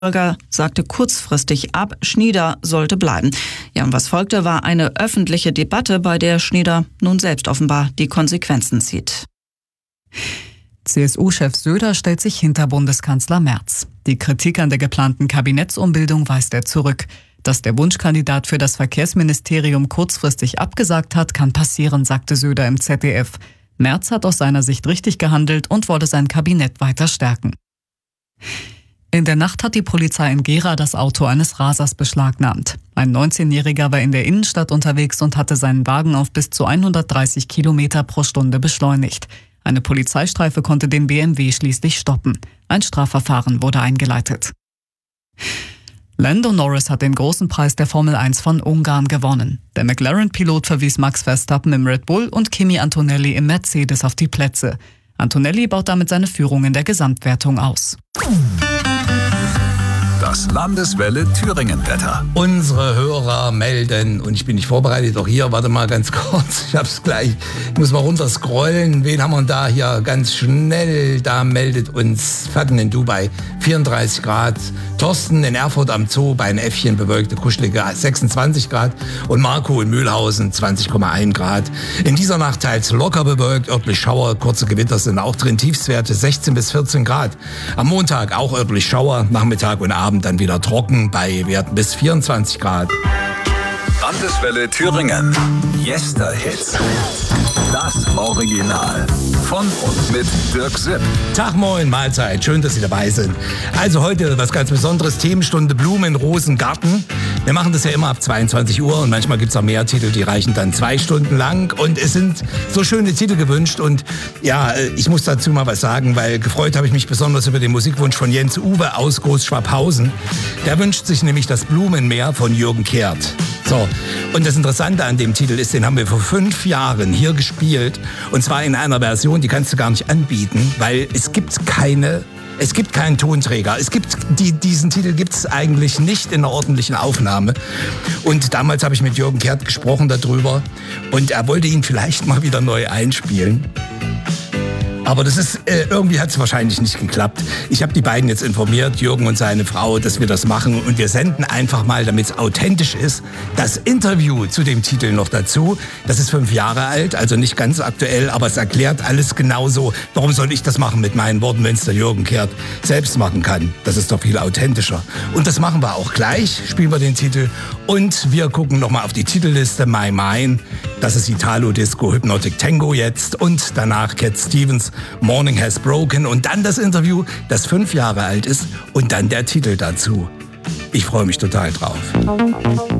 Bürger sagte kurzfristig ab, Schnieder sollte bleiben. Ja, und was folgte, war eine öffentliche Debatte, bei der Schnieder nun selbst offenbar die Konsequenzen zieht. CSU-Chef Söder stellt sich hinter Bundeskanzler Merz. Die Kritik an der geplanten Kabinettsumbildung weist er zurück. Dass der Wunschkandidat für das Verkehrsministerium kurzfristig abgesagt hat, kann passieren, sagte Söder im ZDF. Merz hat aus seiner Sicht richtig gehandelt und wolle sein Kabinett weiter stärken. In der Nacht hat die Polizei in Gera das Auto eines Rasers beschlagnahmt. Ein 19-Jähriger war in der Innenstadt unterwegs und hatte seinen Wagen auf bis zu 130 Kilometer pro Stunde beschleunigt. Eine Polizeistreife konnte den BMW schließlich stoppen. Ein Strafverfahren wurde eingeleitet. Lando Norris hat den großen Preis der Formel 1 von Ungarn gewonnen. Der McLaren-Pilot verwies Max Verstappen im Red Bull und Kimi Antonelli im Mercedes auf die Plätze. Antonelli baut damit seine Führung in der Gesamtwertung aus. Das Landeswelle Thüringen-Wetter. Unsere Hörer melden, und ich bin nicht vorbereitet, auch hier, warte mal ganz kurz, ich hab's gleich, ich muss mal runter scrollen, wen haben wir da hier ganz schnell, da meldet uns Fatten in Dubai, 34 Grad, Thorsten in Erfurt am Zoo, bei ein Äffchen bewölkte, kuschelige 26 Grad und Marco in Mühlhausen 20,1 Grad. In dieser Nacht teils locker bewölkt, örtlich Schauer, kurze Gewitter sind auch drin, Tiefstwerte 16 bis 14 Grad. Am Montag auch örtlich Schauer, Nachmittag und Abend dann wieder trocken bei Werten bis 24 Grad. Landeswelle Thüringen. Yesterhits. Das Original. Von und mit Dirk Sipp. Tag, moin, Mahlzeit. Schön, dass Sie dabei sind. Also heute was ganz Besonderes. Themenstunde Blumen, Rosen, Garten. Wir machen das ja immer ab 22 Uhr und manchmal gibt es auch mehr Titel, die reichen dann 2 Stunden lang. Und es sind so schöne Titel gewünscht. Und ja, ich muss dazu mal was sagen, weil gefreut habe ich mich besonders über den Musikwunsch von Jens Uwe aus Großschwabhausen. Der wünscht sich nämlich das Blumenmeer von Jürgen Kehrt. So, und das Interessante an dem Titel ist, den haben wir vor 5 Jahren hier gespielt. Und zwar in einer Version, die kannst du gar nicht anbieten, weil es gibt keinen Tonträger. Diesen Titel gibt es eigentlich nicht in einer ordentlichen Aufnahme. Und damals habe ich mit Jürgen Kehrt gesprochen darüber. Und er wollte ihn vielleicht mal wieder neu einspielen. Aber das ist, irgendwie hat es wahrscheinlich nicht geklappt. Ich habe die beiden jetzt informiert, Jürgen und seine Frau, dass wir das machen. Und wir senden einfach mal, damit es authentisch ist, das Interview zu dem Titel noch dazu. Das ist 5 Jahre alt, also nicht ganz aktuell, aber es erklärt alles genauso. Warum soll ich das machen mit meinen Worten, wenn es der Jürgen Kehrt selbst machen kann? Das ist doch viel authentischer. Und das machen wir auch gleich, spielen wir den Titel. Und wir gucken nochmal auf die Titelliste My Mine. Das ist Italo Disco Hypnotic Tango jetzt. Und danach Cat Stevens Morning Has Broken. Und dann das Interview, das 5 Jahre alt ist. Und dann der Titel dazu. Ich freue mich total drauf.